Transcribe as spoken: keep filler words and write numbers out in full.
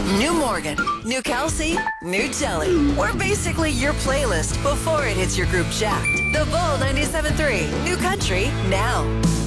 New Morgan, new Kelsey, new Jelly. We're basically your playlist before it hits your group chat. The Bull ninety-seven point three, new country now.